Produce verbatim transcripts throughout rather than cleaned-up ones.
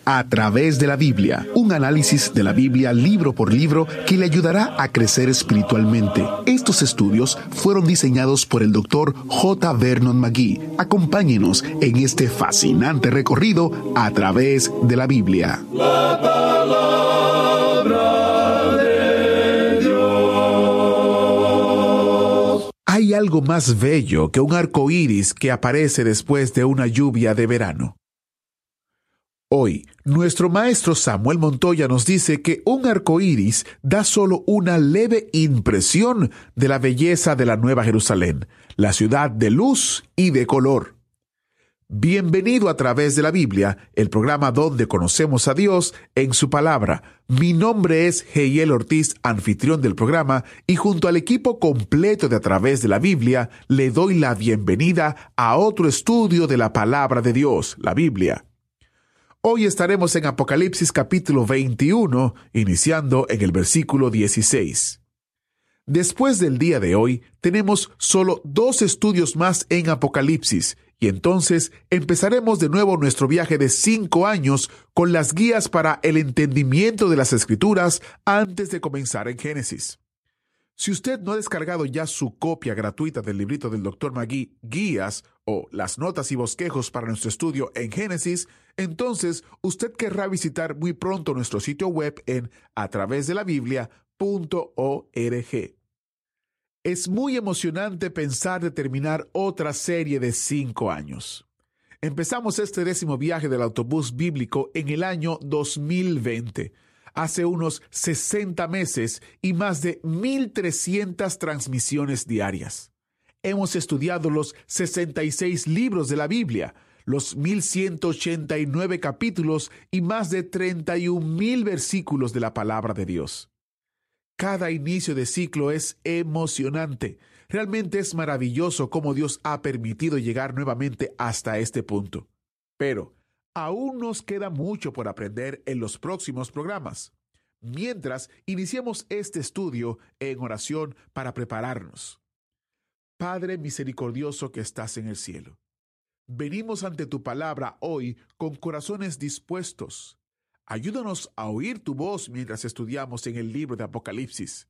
A través de la Biblia, un análisis de la Biblia libro por libro que le ayudará a crecer espiritualmente. Estos estudios fueron diseñados por el doctor J. Vernon McGee. Acompáñenos en este fascinante recorrido a través de la Biblia. La palabra de Dios. Hay algo más bello que un arco iris que aparece después de una lluvia de verano. Hoy, nuestro maestro Samuel Montoya nos dice que un arco iris da solo una leve impresión de la belleza de la Nueva Jerusalén, la ciudad de luz y de color. Bienvenido a través de la Biblia, el programa donde conocemos a Dios en su palabra. Mi nombre es Heiel Ortiz, anfitrión del programa, y junto al equipo completo de A Través de la Biblia, le doy la bienvenida a otro estudio de la palabra de Dios, la Biblia. Hoy estaremos en Apocalipsis capítulo veintiuno, iniciando en el versículo dieciséis. Después del día de hoy, tenemos solo dos estudios más en Apocalipsis, y entonces empezaremos de nuevo nuestro viaje de cinco años con las guías para el entendimiento de las Escrituras antes de comenzar en Génesis. Si usted no ha descargado ya su copia gratuita del librito del doctor McGee, Guías o las notas y bosquejos para nuestro estudio en Génesis, entonces usted querrá visitar muy pronto nuestro sitio web en a través de la biblia punto org. Es muy emocionante pensar de terminar otra serie de cinco años. Empezamos este décimo viaje del autobús bíblico en el año dos mil veinte. Hace unos sesenta meses y más de mil trescientas transmisiones diarias. Hemos estudiado los sesenta y seis libros de la Biblia, los mil ciento ochenta y nueve capítulos y más de treinta y un mil versículos de la palabra de Dios. Cada inicio de ciclo es emocionante. Realmente es maravilloso cómo Dios ha permitido llegar nuevamente hasta este punto. Pero aún nos queda mucho por aprender en los próximos programas. Mientras iniciemos este estudio en oración para prepararnos. Padre misericordioso que estás en el cielo, venimos ante tu palabra hoy con corazones dispuestos. Ayúdanos a oír tu voz mientras estudiamos en el libro de Apocalipsis.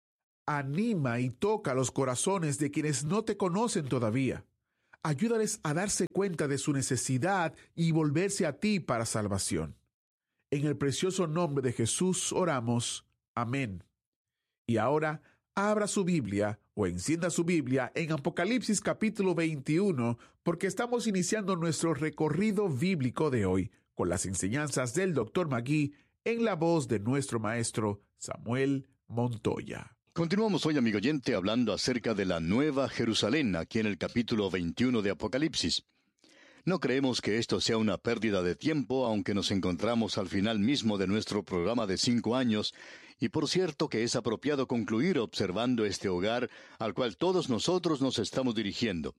Anima y toca los corazones de quienes no te conocen todavía. Ayúdales a darse cuenta de su necesidad y volverse a ti para salvación. En el precioso nombre de Jesús oramos. Amén. Y ahora, abra su Biblia o encienda su Biblia en Apocalipsis capítulo veintiuno, porque estamos iniciando nuestro recorrido bíblico de hoy con las enseñanzas del doctor McGee en la voz de nuestro maestro Samuel Montoya. Continuamos hoy, amigo oyente, hablando acerca de la Nueva Jerusalén, aquí en el capítulo veintiuno de Apocalipsis. No creemos que esto sea una pérdida de tiempo, aunque nos encontramos al final mismo de nuestro programa de cinco años, y por cierto que es apropiado concluir observando este hogar al cual todos nosotros nos estamos dirigiendo.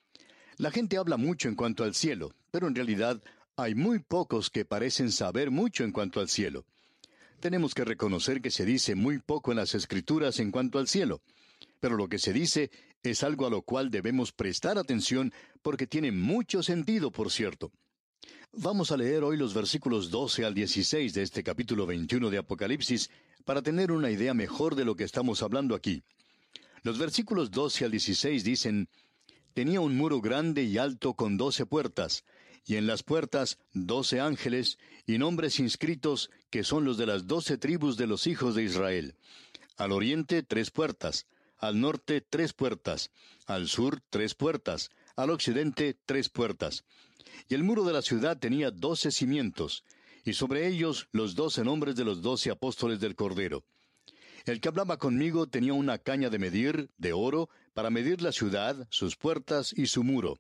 La gente habla mucho en cuanto al cielo, pero en realidad hay muy pocos que parecen saber mucho en cuanto al cielo. Tenemos que reconocer que se dice muy poco en las Escrituras en cuanto al cielo, pero lo que se dice es algo a lo cual debemos prestar atención porque tiene mucho sentido, por cierto. Vamos a leer hoy los versículos doce al dieciséis de este capítulo veintiuno de Apocalipsis para tener una idea mejor de lo que estamos hablando aquí. Los versículos doce al dieciséis dicen: «Tenía un muro grande y alto con doce puertas, y en las puertas doce ángeles y nombres inscritos que son los de las doce tribus de los hijos de Israel. Al oriente tres puertas, al norte tres puertas, al sur tres puertas, al occidente tres puertas. Y el muro de la ciudad tenía doce cimientos, y sobre ellos los doce nombres de los doce apóstoles del Cordero. El que hablaba conmigo tenía una caña de medir, de oro, para medir la ciudad, sus puertas y su muro.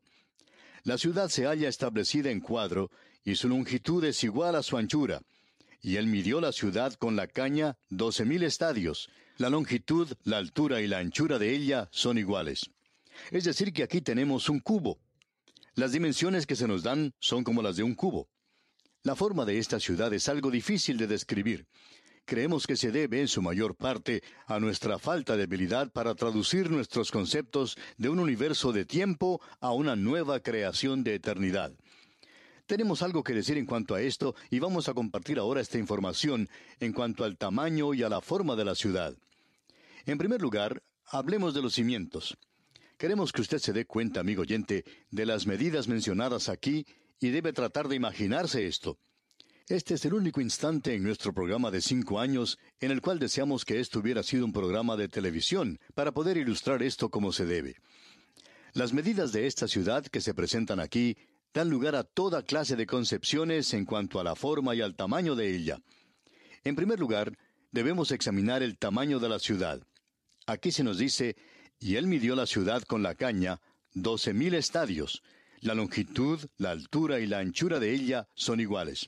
La ciudad se halla establecida en cuadro, y su longitud es igual a su anchura. Y él midió la ciudad con la caña doce mil estadios. La longitud, la altura y la anchura de ella son iguales». Es decir, que aquí tenemos un cubo. Las dimensiones que se nos dan son como las de un cubo. La forma de esta ciudad es algo difícil de describir. Creemos que se debe, en su mayor parte, a nuestra falta de habilidad para traducir nuestros conceptos de un universo de tiempo a una nueva creación de eternidad. Tenemos algo que decir en cuanto a esto y vamos a compartir ahora esta información en cuanto al tamaño y a la forma de la ciudad. En primer lugar, hablemos de los cimientos. Queremos que usted se dé cuenta, amigo oyente, de las medidas mencionadas aquí y debe tratar de imaginarse esto. Este es el único instante en nuestro programa de cinco años en el cual deseamos que esto hubiera sido un programa de televisión para poder ilustrar esto como se debe. Las medidas de esta ciudad que se presentan aquí dan lugar a toda clase de concepciones en cuanto a la forma y al tamaño de ella. En primer lugar, debemos examinar el tamaño de la ciudad. Aquí se nos dice, y él midió la ciudad con la caña, doce mil estadios. La longitud, la altura y la anchura de ella son iguales.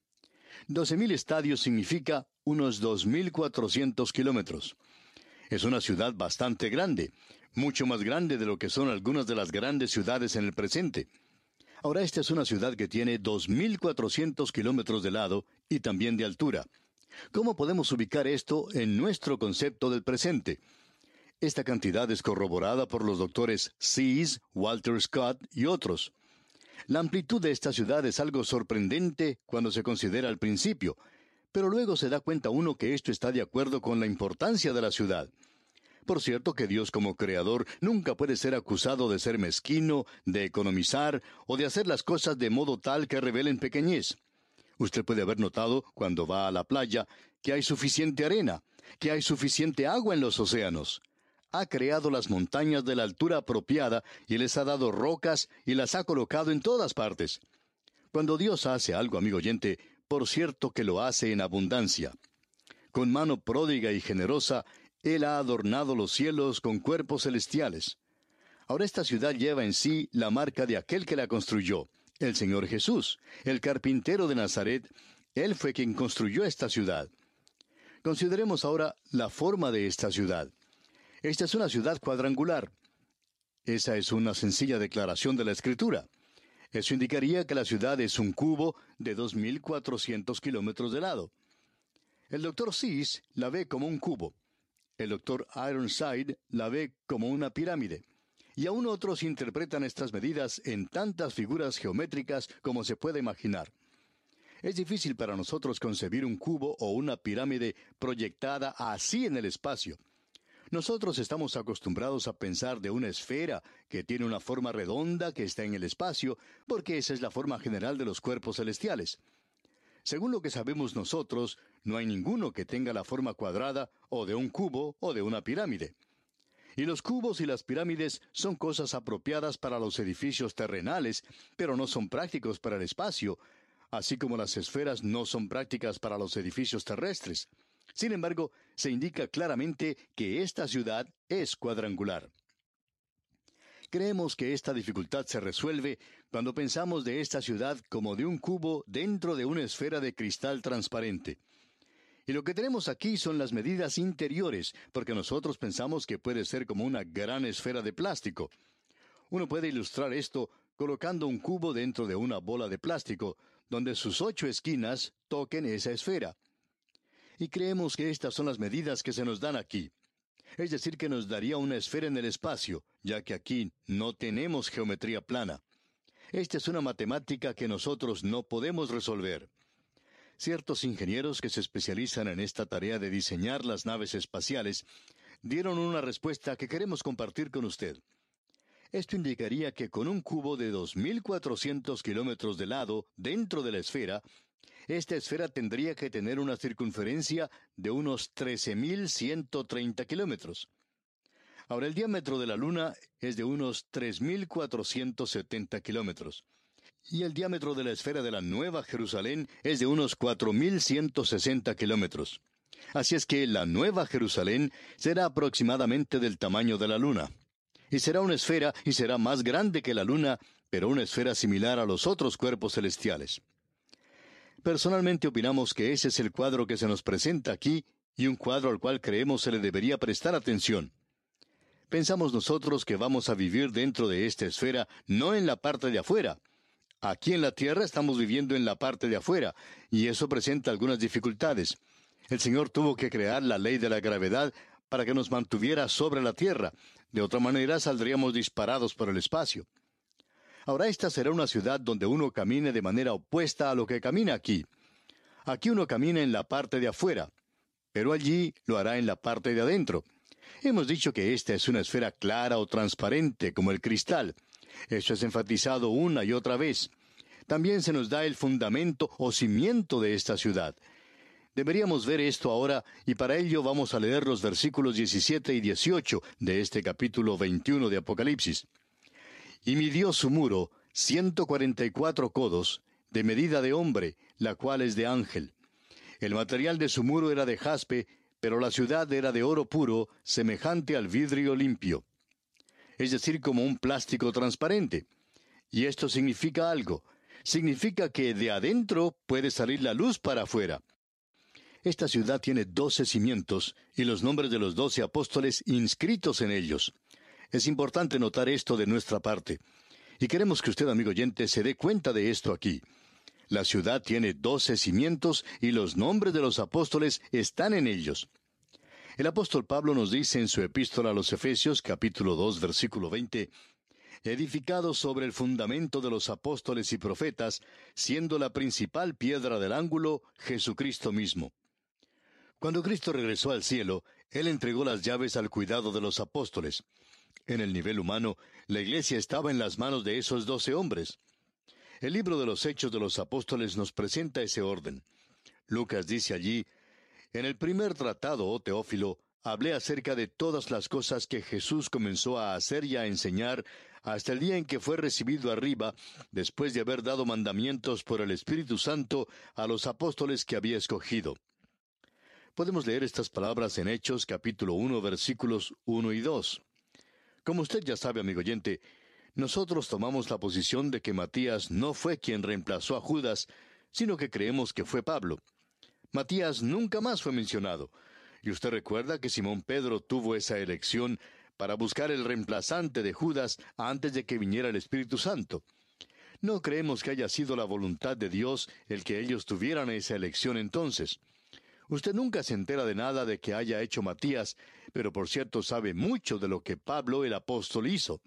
Doce mil estadios significa unos dos mil cuatrocientos kilómetros. Es una ciudad bastante grande, mucho más grande de lo que son algunas de las grandes ciudades en el presente. Ahora, esta es una ciudad que tiene dos mil cuatrocientos kilómetros de lado y también de altura. ¿Cómo podemos ubicar esto en nuestro concepto del presente? Esta cantidad es corroborada por los doctores Seas, Walter Scott y otros. La amplitud de esta ciudad es algo sorprendente cuando se considera al principio, pero luego se da cuenta uno que esto está de acuerdo con la importancia de la ciudad. Por cierto que Dios como creador nunca puede ser acusado de ser mezquino, de economizar o de hacer las cosas de modo tal que revelen pequeñez. Usted puede haber notado, cuando va a la playa, que hay suficiente arena, que hay suficiente agua en los océanos. Ha creado las montañas de la altura apropiada y les ha dado rocas y las ha colocado en todas partes. Cuando Dios hace algo, amigo oyente, por cierto que lo hace en abundancia. Con mano pródiga y generosa, Él ha adornado los cielos con cuerpos celestiales. Ahora esta ciudad lleva en sí la marca de aquel que la construyó, el Señor Jesús, el carpintero de Nazaret. Él fue quien construyó esta ciudad. Consideremos ahora la forma de esta ciudad. Esta es una ciudad cuadrangular. Esa es una sencilla declaración de la Escritura. Eso indicaría que la ciudad es un cubo de dos mil cuatrocientos kilómetros de lado. El doctor Seas la ve como un cubo. El doctor Ironside la ve como una pirámide. Y aún otros interpretan estas medidas en tantas figuras geométricas como se puede imaginar. Es difícil para nosotros concebir un cubo o una pirámide proyectada así en el espacio. Nosotros estamos acostumbrados a pensar de una esfera que tiene una forma redonda que está en el espacio, porque esa es la forma general de los cuerpos celestiales. Según lo que sabemos nosotros, no hay ninguno que tenga la forma cuadrada, o de un cubo, o de una pirámide. Y los cubos y las pirámides son cosas apropiadas para los edificios terrenales, pero no son prácticos para el espacio, así como las esferas no son prácticas para los edificios terrestres. Sin embargo, se indica claramente que esta ciudad es cuadrangular. Creemos que esta dificultad se resuelve cuando pensamos de esta ciudad como de un cubo dentro de una esfera de cristal transparente. Y lo que tenemos aquí son las medidas interiores, porque nosotros pensamos que puede ser como una gran esfera de plástico. Uno puede ilustrar esto colocando un cubo dentro de una bola de plástico, donde sus ocho esquinas toquen esa esfera. Y creemos que estas son las medidas que se nos dan aquí. Es decir, que nos daría una esfera en el espacio, ya que aquí no tenemos geometría plana. Esta es una matemática que nosotros no podemos resolver. Ciertos ingenieros que se especializan en esta tarea de diseñar las naves espaciales dieron una respuesta que queremos compartir con usted. Esto indicaría que con un cubo de dos mil cuatrocientos kilómetros de lado dentro de la esfera, esta esfera tendría que tener una circunferencia de unos trece mil ciento treinta kilómetros. Ahora, el diámetro de la Luna es de unos tres mil cuatrocientos setenta kilómetros. Y el diámetro de la esfera de la Nueva Jerusalén es de unos cuatro mil ciento sesenta kilómetros. Así es que la Nueva Jerusalén será aproximadamente del tamaño de la Luna. Y será una esfera y será más grande que la Luna, pero una esfera similar a los otros cuerpos celestiales. Personalmente opinamos que ese es el cuadro que se nos presenta aquí y un cuadro al cual creemos se le debería prestar atención. Pensamos nosotros que vamos a vivir dentro de esta esfera, no en la parte de afuera. Aquí en la Tierra estamos viviendo en la parte de afuera, y eso presenta algunas dificultades. El Señor tuvo que crear la ley de la gravedad para que nos mantuviera sobre la Tierra. De otra manera saldríamos disparados por el espacio. Ahora esta será una ciudad donde uno camine de manera opuesta a lo que camina aquí. Aquí uno camina en la parte de afuera, pero allí lo hará en la parte de adentro. Hemos dicho que esta es una esfera clara o transparente, como el cristal. Esto es enfatizado una y otra vez. También se nos da el fundamento o cimiento de esta ciudad. Deberíamos ver esto ahora, y para ello vamos a leer los versículos diecisiete y dieciocho de este capítulo veintiuno de Apocalipsis. Y midió su muro ciento cuarenta y cuatro codos, de medida de hombre, la cual es de ángel. El material de su muro era de jaspe, pero la ciudad era de oro puro, semejante al vidrio limpio. Es decir, como un plástico transparente. Y esto significa algo. Significa que de adentro puede salir la luz para afuera. Esta ciudad tiene doce cimientos y los nombres de los doce apóstoles inscritos en ellos. Es importante notar esto de nuestra parte. Y queremos que usted, amigo oyente, se dé cuenta de esto aquí. La ciudad tiene doce cimientos y los nombres de los apóstoles están en ellos. El apóstol Pablo nos dice en su epístola a los Efesios, capítulo dos, versículo veinte, edificado sobre el fundamento de los apóstoles y profetas, siendo la principal piedra del ángulo Jesucristo mismo. Cuando Cristo regresó al cielo, Él entregó las llaves al cuidado de los apóstoles. En el nivel humano, la iglesia estaba en las manos de esos doce hombres. El libro de los Hechos de los Apóstoles nos presenta ese orden. Lucas dice allí, en el primer tratado, oh Teófilo, hablé acerca de todas las cosas que Jesús comenzó a hacer y a enseñar hasta el día en que fue recibido arriba, después de haber dado mandamientos por el Espíritu Santo a los apóstoles que había escogido. Podemos leer estas palabras en Hechos capítulo uno, versículos uno y dos. Como usted ya sabe, amigo oyente, nosotros tomamos la posición de que Matías no fue quien reemplazó a Judas, sino que creemos que fue Pablo. Matías nunca más fue mencionado. Y usted recuerda que Simón Pedro tuvo esa elección para buscar el reemplazante de Judas antes de que viniera el Espíritu Santo. No creemos que haya sido la voluntad de Dios el que ellos tuvieran esa elección entonces. Usted nunca se entera de nada de que haya hecho Matías, pero por cierto sabe mucho de lo que Pablo el apóstol hizo.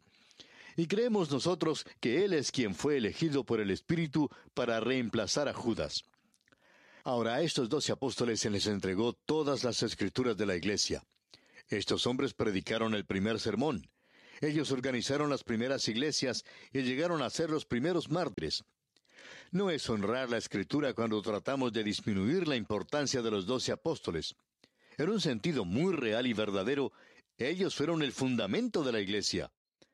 Y creemos nosotros que él es quien fue elegido por el Espíritu para reemplazar a Judas. Ahora, a estos doce apóstoles se les entregó todas las escrituras de la iglesia. Estos hombres predicaron el primer sermón. Ellos organizaron las primeras iglesias y llegaron a ser los primeros mártires. No es honrar la escritura cuando tratamos de disminuir la importancia de los doce apóstoles. En un sentido muy real y verdadero, ellos fueron el fundamento de la iglesia.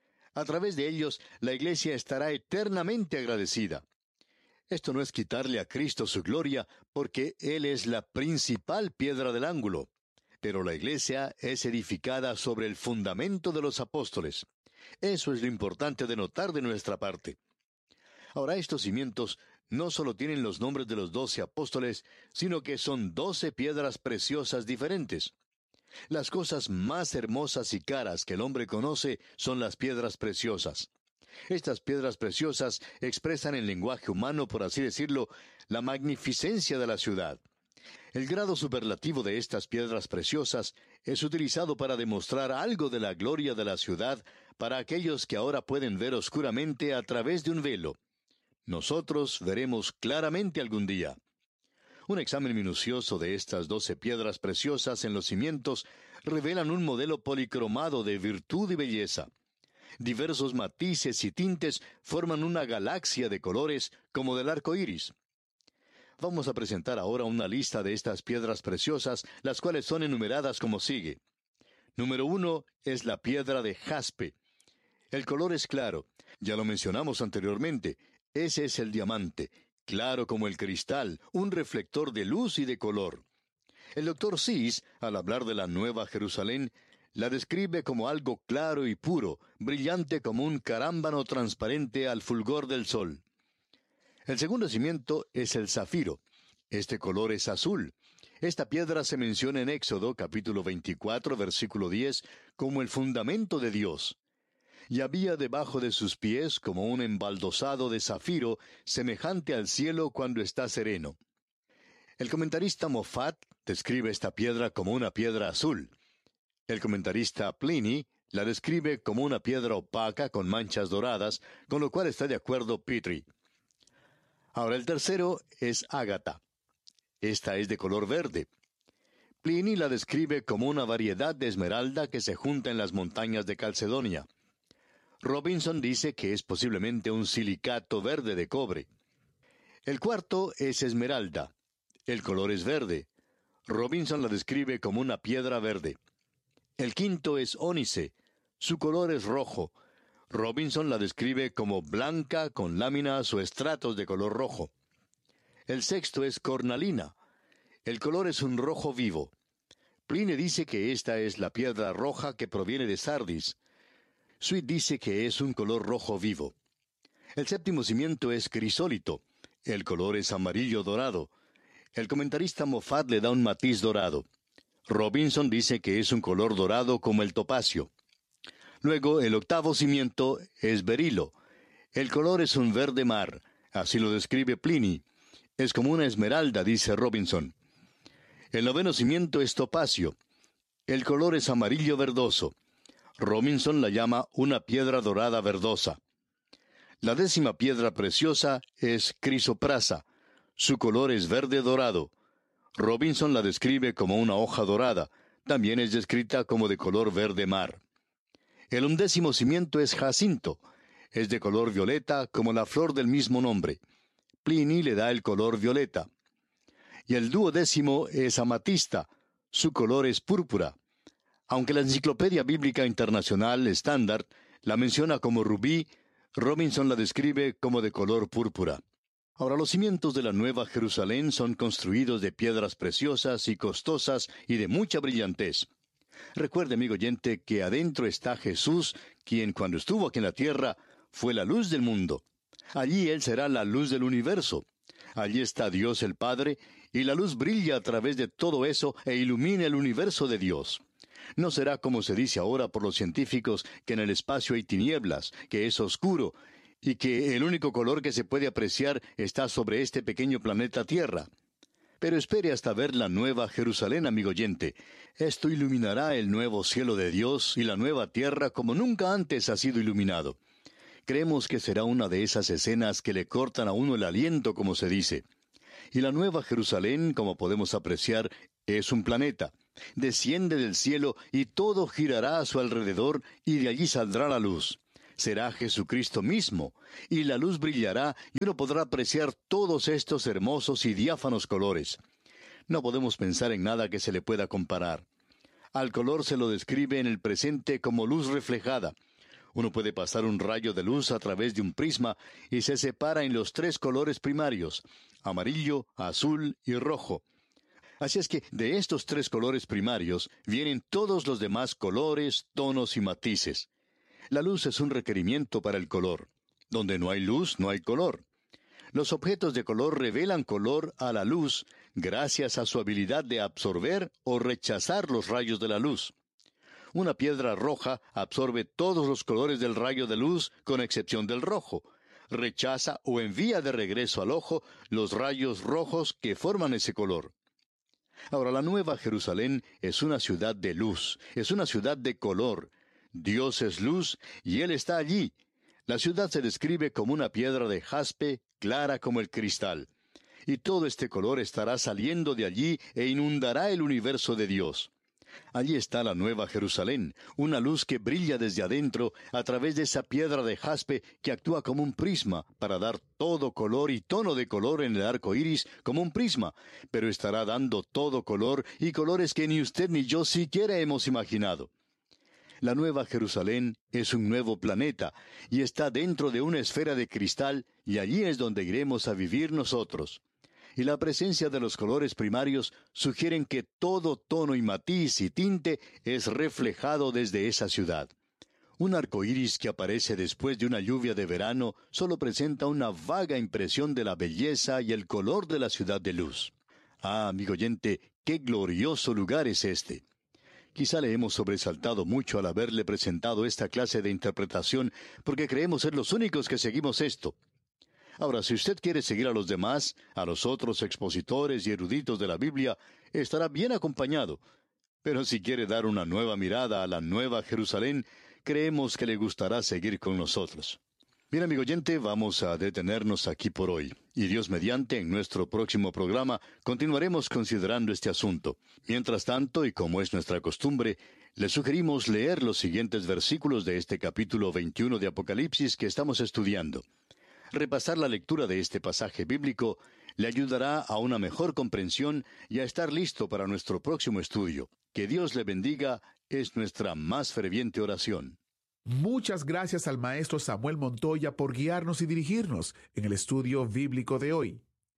A través de ellos, la iglesia estará eternamente agradecida. Esto no es quitarle a Cristo su gloria, porque Él es la principal piedra del ángulo. Pero la iglesia es edificada sobre el fundamento de los apóstoles. Eso es lo importante de notar de nuestra parte. Ahora, estos cimientos no solo tienen los nombres de los doce apóstoles, sino que son doce piedras preciosas diferentes. Las cosas más hermosas y caras que el hombre conoce son las piedras preciosas. Estas piedras preciosas expresan en lenguaje humano, por así decirlo, la magnificencia de la ciudad. El grado superlativo de estas piedras preciosas es utilizado para demostrar algo de la gloria de la ciudad para aquellos que ahora pueden ver oscuramente a través de un velo. Nosotros veremos claramente algún día. Un examen minucioso de estas doce piedras preciosas en los cimientos revelan un modelo policromado de virtud y belleza. Diversos matices y tintes forman una galaxia de colores como del arco iris. Vamos a presentar ahora una lista de estas piedras preciosas, las cuales son enumeradas como sigue. Número uno es la piedra de jaspe. El color es claro. Ya lo mencionamos anteriormente. Ese es el diamante, claro como el cristal, un reflector de luz y de color. El doctor Sis, al hablar de la Nueva Jerusalén, la describe como algo claro y puro, brillante como un carámbano transparente al fulgor del sol. El segundo cimiento es el zafiro. Este color es azul. Esta piedra se menciona en Éxodo, capítulo veinticuatro, versículo diez, como el fundamento de Dios. Y había debajo de sus pies como un embaldosado de zafiro, semejante al cielo cuando está sereno. El comentarista Moffat describe esta piedra como una piedra azul. El comentarista Pliny La describe como una piedra opaca con manchas doradas, con lo cual está de acuerdo Petrie. Ahora el tercero es ágata. Esta es de color verde. Pliny la describe como una variedad de esmeralda que se junta en las montañas de Calcedonia. Robinson dice que es posiblemente un silicato verde de cobre. El cuarto es esmeralda. El color es verde. Robinson la describe como una piedra verde. El quinto es ónice. Su color es rojo. Robinson la describe como blanca con láminas o estratos de color rojo. El sexto es cornalina. El color es un rojo vivo. Pliny dice que esta es la piedra roja que proviene de Sardis. Sweet dice que es un color rojo vivo. El séptimo cimiento es crisólito. El color es amarillo dorado. El comentarista Moffat le da un matiz dorado. Robinson dice que es un color dorado como el topacio. Luego, el octavo cimiento es berilo. El color es un verde mar. Así lo describe Pliny. Es como una esmeralda, dice Robinson. El noveno cimiento es topacio. El color es amarillo verdoso. Robinson la llama una piedra dorada verdosa. La décima piedra preciosa es crisoprasa. Su color es verde dorado. Robinson la describe como una hoja dorada. También es descrita como de color verde mar. El undécimo cimiento es jacinto. Es de color violeta como la flor del mismo nombre. Pliny le da el color violeta. Y el duodécimo es amatista. Su color es púrpura. Aunque la Enciclopedia Bíblica Internacional estándar la menciona como rubí, Robinson la describe como de color púrpura. Ahora, los cimientos de la Nueva Jerusalén son construidos de piedras preciosas y costosas y de mucha brillantez. Recuerde, amigo oyente, que adentro está Jesús, quien cuando estuvo aquí en la tierra fue la luz del mundo. Allí Él será la luz del universo. Allí está Dios el Padre, y la luz brilla a través de todo eso e ilumina el universo de Dios. No será como se dice ahora por los científicos, que en el espacio hay tinieblas, que es oscuro, y que el único color que se puede apreciar está sobre este pequeño planeta Tierra. Pero espere hasta ver la nueva Jerusalén, amigo oyente. Esto iluminará el nuevo cielo de Dios y la nueva tierra como nunca antes ha sido iluminado. Creemos que será una de esas escenas que le cortan a uno el aliento, como se dice. Y la nueva Jerusalén, como podemos apreciar, es un planeta. Desciende del cielo y todo girará a su alrededor y de allí saldrá la luz. Será Jesucristo mismo, y la luz brillará y uno podrá apreciar todos estos hermosos y diáfanos colores. No podemos pensar en nada que se le pueda comparar. Al color se lo describe en el presente como luz reflejada. Uno puede pasar un rayo de luz a través de un prisma y se separa en los tres colores primarios, amarillo, azul y rojo. Así es que de estos tres colores primarios vienen todos los demás colores, tonos y matices. La luz es un requerimiento para el color. Donde no hay luz, no hay color. Los objetos de color revelan color a la luz gracias a su habilidad de absorber o rechazar los rayos de la luz. Una piedra roja absorbe todos los colores del rayo de luz con excepción del rojo. Rechaza o envía de regreso al ojo los rayos rojos que forman ese color. Ahora, la Nueva Jerusalén es una ciudad de luz, es una ciudad de color. Dios es luz y Él está allí. La ciudad se describe como una piedra de jaspe, clara como el cristal. Y todo este color estará saliendo de allí e inundará el universo de Dios. Allí está la Nueva Jerusalén, una luz que brilla desde adentro a través de esa piedra de jaspe que actúa como un prisma para dar todo color y tono de color en el arco iris como un prisma, pero estará dando todo color y colores que ni usted ni yo siquiera hemos imaginado. La Nueva Jerusalén es un nuevo planeta y está dentro de una esfera de cristal y allí es donde iremos a vivir nosotros. Y la presencia de los colores primarios sugieren que todo tono y matiz y tinte es reflejado desde esa ciudad. Un arco iris que aparece después de una lluvia de verano solo presenta una vaga impresión de la belleza y el color de la ciudad de luz. Ah, amigo oyente, qué glorioso lugar es este. Quizá le hemos sobresaltado mucho al haberle presentado esta clase de interpretación, porque creemos ser los únicos que seguimos esto. Ahora, si usted quiere seguir a los demás, a los otros expositores y eruditos de la Biblia, estará bien acompañado. Pero si quiere dar una nueva mirada a la Nueva Jerusalén, creemos que le gustará seguir con nosotros. Bien, amigo oyente, vamos a detenernos aquí por hoy. Y Dios mediante, en nuestro próximo programa, continuaremos considerando este asunto. Mientras tanto, y como es nuestra costumbre, le sugerimos leer los siguientes versículos de este capítulo veintiuno de Apocalipsis que estamos estudiando. Repasar la lectura de este pasaje bíblico le ayudará a una mejor comprensión y a estar listo para nuestro próximo estudio. Que Dios le bendiga es nuestra más ferviente oración. Muchas gracias al maestro Samuel Montoya por guiarnos y dirigirnos en el estudio bíblico de hoy.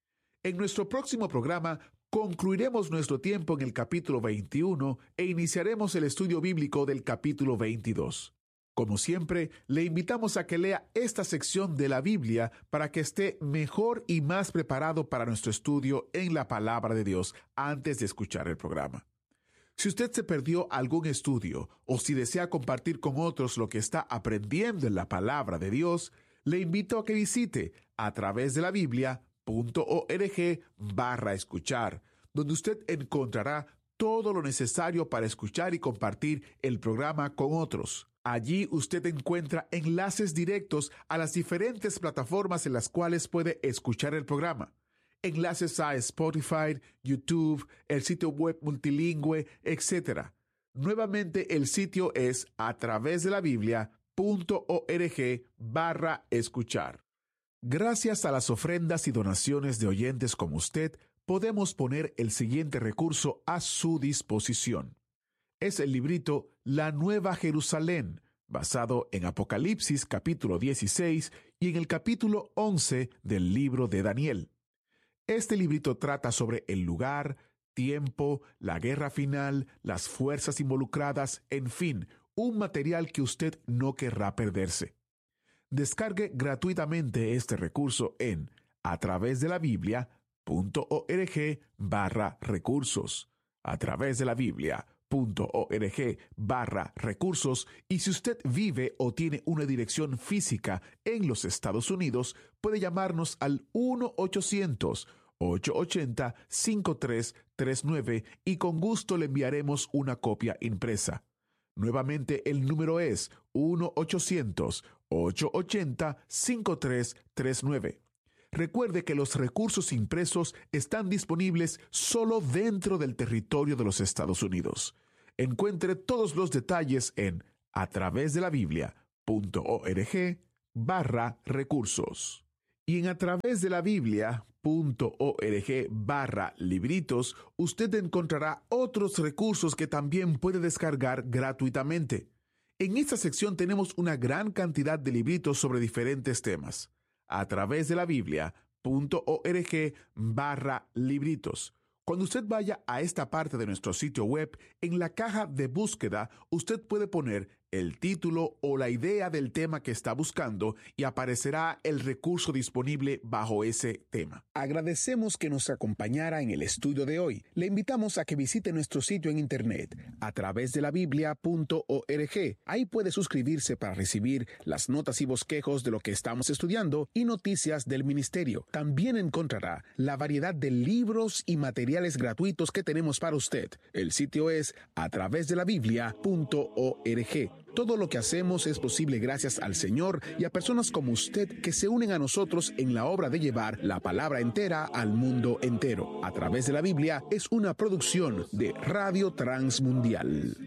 En nuestro próximo programa concluiremos nuestro tiempo en el capítulo veintiuno e iniciaremos el estudio bíblico del capítulo veintidós. Como siempre, le invitamos a que lea esta sección de la Biblia para que esté mejor y más preparado para nuestro estudio en la palabra de Dios antes de escuchar el programa. Si usted se perdió algún estudio o si desea compartir con otros lo que está aprendiendo en la palabra de Dios, le invito a que visite a través de la Biblia punto org barra escuchar, donde usted encontrará todo lo necesario para escuchar y compartir el programa con otros. Allí usted encuentra enlaces directos a las diferentes plataformas en las cuales puede escuchar el programa. Enlaces a Spotify, YouTube, el sitio web multilingüe, etcétera. Nuevamente el sitio es a través de la Biblia punto org barra escuchar. Gracias a las ofrendas y donaciones de oyentes como usted, podemos poner el siguiente recurso a su disposición. Es el librito La Nueva Jerusalén, basado en Apocalipsis capítulo dieciséis y en el capítulo once del libro de Daniel. Este librito trata sobre el lugar, tiempo, la guerra final, las fuerzas involucradas, en fin, un material que usted no querrá perderse. Descargue gratuitamente este recurso en a través de la Biblia punto org barra recursos. A través de la Biblia punto org barra recursos, y si usted vive o tiene una dirección física en los Estados Unidos, puede llamarnos al uno ochocientos, ocho ochenta, cinco tres tres nueve y con gusto le enviaremos una copia impresa. Nuevamente el número es uno ochocientos, ocho ochenta, cinco tres tres nueve. Recuerde que los recursos impresos están disponibles solo dentro del territorio de los Estados Unidos. Encuentre todos los detalles en a través de la Biblia punto org barra recursos. Y en a través de la Biblia punto org barra libritos, usted encontrará otros recursos que también puede descargar gratuitamente. En esta sección tenemos una gran cantidad de libritos sobre diferentes temas. A través de la Biblia punto org barra libritos. Cuando usted vaya a esta parte de nuestro sitio web, en la caja de búsqueda, usted puede poner el título o la idea del tema que está buscando y aparecerá el recurso disponible bajo ese tema. Agradecemos que nos acompañara en el estudio de hoy. Le invitamos a que visite nuestro sitio en internet a través de la Biblia punto org. Ahí puede suscribirse para recibir las notas y bosquejos de lo que estamos estudiando y noticias del ministerio. También encontrará la variedad de libros y materiales gratuitos que tenemos para usted. El sitio es a través de la Biblia punto org. Todo lo que hacemos es posible gracias al Señor y a personas como usted que se unen a nosotros en la obra de llevar la palabra entera al mundo entero. A través de la Biblia es una producción de Radio Transmundial.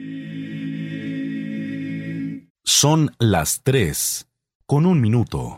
Son las tres, con un minuto.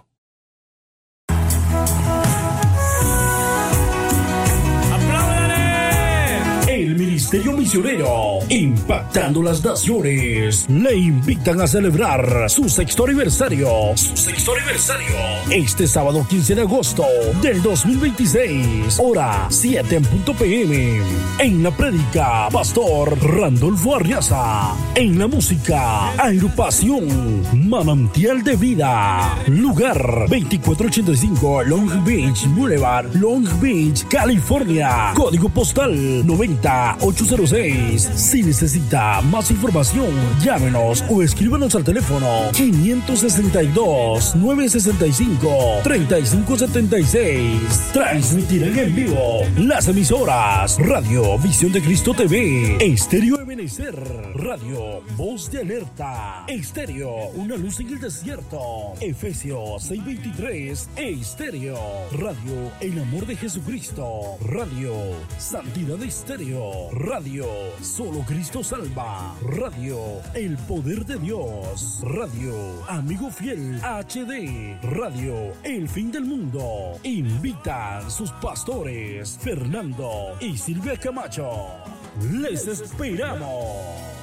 El Ministerio Misionero, impactando las naciones, le invitan a celebrar su sexto aniversario. Su sexto aniversario. Este sábado quince de agosto del dos mil veintiséis, hora siete en punto p m. En la prédica, Pastor Randolfo Arriaza. En la música, agrupación Manantial de Vida. Lugar veinticuatro ochenta y cinco Long Beach Boulevard, Long Beach, California. Código postal noventa ocho cero seis. Si necesita más información, llámenos o escríbanos al teléfono quinientos sesenta y dos, novecientos sesenta y cinco, treinta y cinco setenta y seis. Transmitirán en vivo las emisoras Radio Visión de Cristo T V, Estéreo Ebenecer, Radio Voz de Alerta, Estéreo, una luz en el desierto, Efesios seis veintitrés, Estéreo, Radio El Amor de Jesucristo, Radio Santidad Estéreo, Radio Solo Cristo Salva, Radio El Poder de Dios, Radio Amigo Fiel H D, Radio El Fin del Mundo. Invitan sus pastores Fernando y Silvia Camacho. ¡Les esperamos!